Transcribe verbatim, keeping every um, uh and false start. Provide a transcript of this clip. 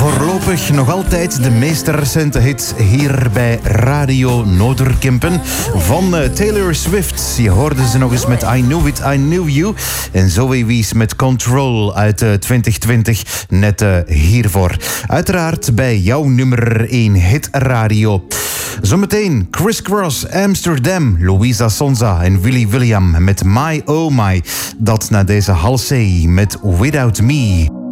Voorlopig nog altijd de meest recente hit hier bij Radio Noorderkempen van uh, Taylor Swift. Je hoorde ze nog eens met I Knew It, I Knew You. En Zoe Wies met Control uit uh, twintig twintig, net uh, hiervoor. Uiteraard bij jouw nummer één hit radio. Zometeen Chris Cross, Amsterdam, Louisa Sonza en Willy William met My Oh My. Dat na deze halsey met Without Me.